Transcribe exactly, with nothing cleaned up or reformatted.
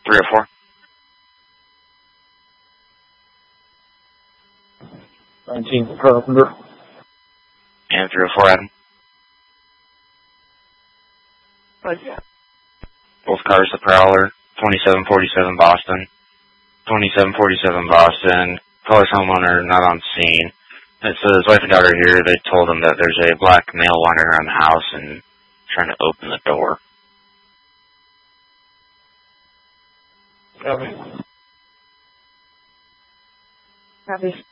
three oh four. nineteen Carpenter. And three oh four, Adam. Right, yeah. Both cars, the Prowler, twenty-seven forty-seven Boston. twenty-seven forty-seven Boston. Caller's homeowner not on scene. And so his wife and daughter here, they told him that there's a black male wandering around the house and trying to open the door. Copy. Copy.